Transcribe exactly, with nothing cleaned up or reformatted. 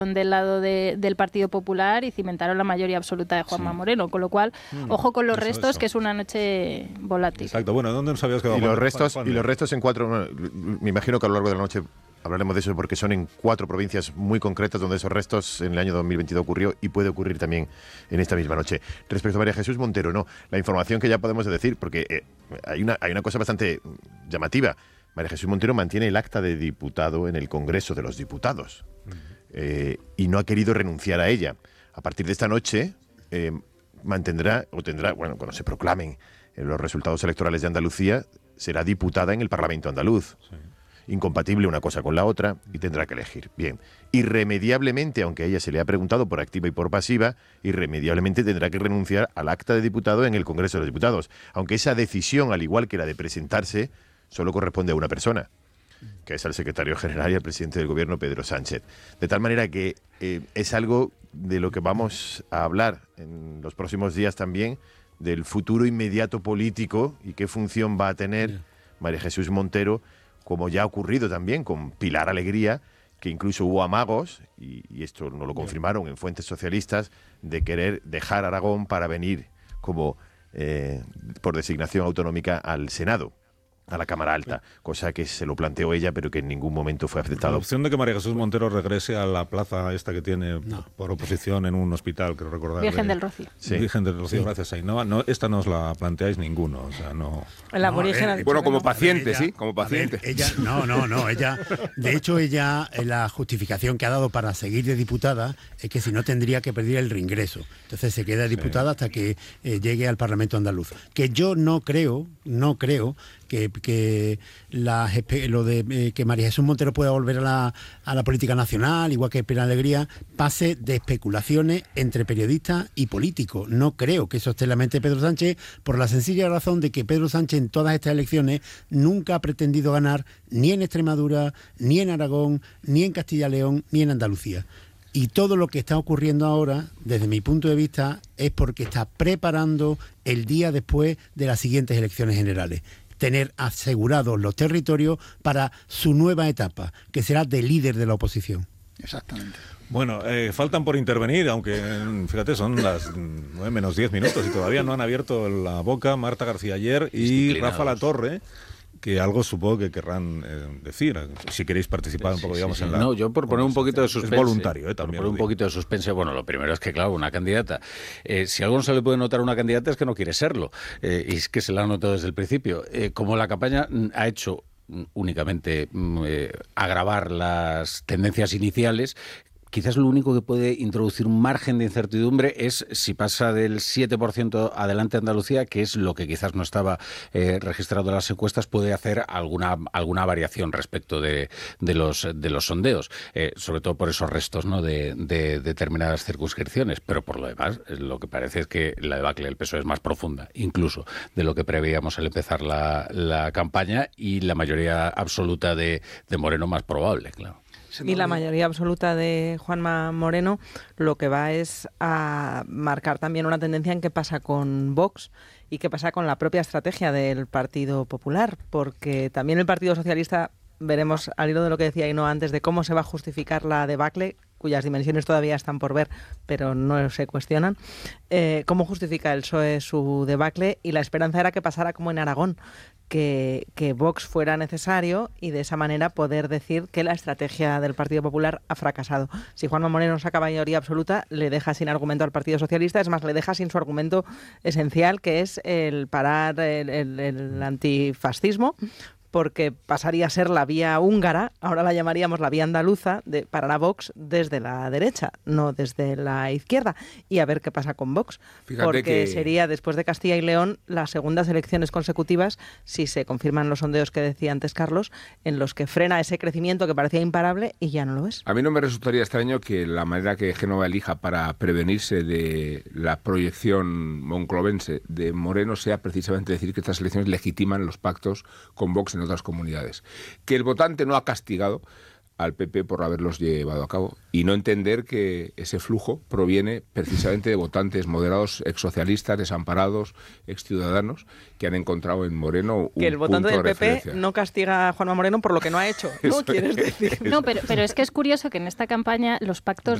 del lado de, del Partido Popular y cimentaron la mayoría absoluta de Juanma sí. Moreno, con lo cual, mm, ojo con los eso, restos, eso. que es una noche volátil. Exacto, bueno, ¿dónde nos habías quedado? Y los restos, y los restos en cuatro, me imagino que a lo largo de la noche hablaremos de eso porque son en cuatro provincias muy concretas donde esos restos en el año dos mil veintidós ocurrió y puede ocurrir también en esta misma noche. Respecto a María Jesús Montero, no, la información que ya podemos decir, porque eh, hay, una, hay una cosa bastante llamativa. María Jesús Montero mantiene el acta de diputado en el Congreso de los Diputados. Uh-huh. Eh, y no ha querido renunciar a ella. A partir de esta noche eh, mantendrá o tendrá, bueno, cuando se proclamen eh, los resultados electorales de Andalucía, será diputada en el Parlamento andaluz. Sí. Incompatible una cosa con la otra y tendrá que elegir. Bien, irremediablemente, aunque a ella se le ha preguntado por activa y por pasiva, irremediablemente tendrá que renunciar al acta de diputado en el Congreso de los Diputados. Aunque esa decisión, al igual que la de presentarse, solo corresponde a una persona, que es al secretario general y al presidente del gobierno, Pedro Sánchez. De tal manera que eh, es algo de lo que vamos a hablar en los próximos días también, del futuro inmediato político y qué función va a tener María Jesús Montero, como ya ha ocurrido también con Pilar Alegría, que incluso hubo amagos, y, y esto nos lo confirmaron en fuentes socialistas, de querer dejar Aragón para venir como eh, por designación autonómica al Senado, a la Cámara Alta, cosa que se lo planteó ella, pero que en ningún momento fue aceptado. La opción de que María Jesús Montero regrese a la plaza esta que tiene no. por oposición en un hospital, creo recordar. Virgen de, del Rocío. Sí. Virgen del Rocío, sí. gracias a Ainhoa. No, esta no os la planteáis ninguno, o sea, no... La no, eh, bueno, como no. paciente, ella, sí, como paciente. Ver, ella, no, no, no, ella... De hecho, ella, la justificación que ha dado para seguir de diputada es que si no tendría que pedir el reingreso. Entonces se queda diputada sí. hasta que eh, llegue al Parlamento andaluz. Que yo no creo, no creo que... que La, lo de eh, que María Jesús Montero pueda volver a la, a la política nacional, igual que Pilar Alegría, pase de especulaciones entre periodistas y políticos. No creo que eso esté en la mente de Pedro Sánchez, por la sencilla razón de que Pedro Sánchez en todas estas elecciones nunca ha pretendido ganar ni en Extremadura, ni en Aragón, ni en Castilla y León, ni en Andalucía. Y todo lo que está ocurriendo ahora, desde mi punto de vista, es porque está preparando el día después de las siguientes elecciones generales. Tener asegurados los territorios para su nueva etapa, que será de líder de la oposición. Exactamente. Bueno, eh, faltan por intervenir, aunque fíjate, son las nueve menos diez minutos y todavía no han abierto la boca Marta García Ayer y Rafa Latorre, que algo supongo que querrán eh, decir, si queréis participar un poco, sí, digamos, sí, sí. en la... No, yo por poner un poquito de suspense... Es voluntario, ¿eh? También. Por poner un poquito de suspense, bueno, lo primero es que, claro, una candidata... Eh, si algo no se le puede notar a una candidata es que no quiere serlo, eh, y es que se la ha notado desde el principio. Eh, como la campaña ha hecho únicamente eh, agravar las tendencias iniciales... Quizás lo único que puede introducir un margen de incertidumbre es si pasa del siete por ciento adelante Andalucía, que es lo que quizás no estaba eh, registrado en las encuestas, puede hacer alguna alguna variación respecto de, de los de los sondeos, eh, sobre todo por esos restos, ¿no?, de, de determinadas circunscripciones. Pero por lo demás, lo que parece es que la debacle del P S O E es más profunda, incluso de lo que preveíamos al empezar la, la campaña, y la mayoría absoluta de, de Moreno más probable, claro. Y la mayoría absoluta de Juanma Moreno lo que va es a marcar también una tendencia en qué pasa con Vox y qué pasa con la propia estrategia del Partido Popular, porque también el Partido Socialista, veremos al hilo de lo que decía Ainhoa antes, de cómo se va a justificar la debacle, cuyas dimensiones todavía están por ver, pero no se cuestionan, eh, cómo justifica el P S O E su debacle, y la esperanza era que pasara como en Aragón, que, que Vox fuera necesario y de esa manera poder decir que la estrategia del Partido Popular ha fracasado. Si Juanma Moreno saca mayoría absoluta, le deja sin argumento al Partido Socialista, es más, le deja sin su argumento esencial, que es el parar el, el, el antifascismo, porque pasaría a ser la vía húngara, ahora la llamaríamos la vía andaluza, de parar a Vox desde la derecha, no desde la izquierda, y a ver qué pasa con Vox. Fíjate porque que... sería, después de Castilla y León, las segundas elecciones consecutivas, si se confirman los sondeos que decía antes Carlos, en los que frena ese crecimiento que parecía imparable y ya no lo es. A mí no me resultaría extraño que la manera que Génova elija para prevenirse de la proyección monclovense de Moreno sea precisamente decir que estas elecciones legitiman los pactos con Vox en otras comunidades. Que el votante no ha castigado al P P por haberlos llevado a cabo y no entender que ese flujo proviene precisamente de votantes moderados, exsocialistas, desamparados, exciudadanos, que han encontrado en Moreno un que el votante punto del de P P referencia. no castiga a Juanma Moreno por lo que no ha hecho, ¿no? ¿Quieres decir? No, pero, pero es que es curioso que en esta campaña los pactos